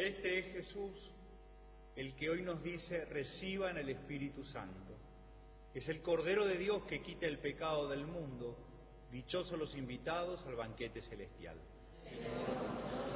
Este es Jesús, el que hoy nos dice: reciban el Espíritu Santo. Es el Cordero de Dios que quita el pecado del mundo. Dichosos los invitados al banquete celestial. Señor,